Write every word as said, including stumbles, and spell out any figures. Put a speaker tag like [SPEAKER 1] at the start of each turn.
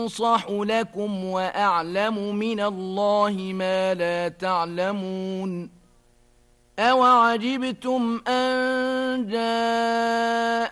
[SPEAKER 1] أنصح لكم وأعلم من الله ما لا تعلمون أوعجبتم أن جاءكم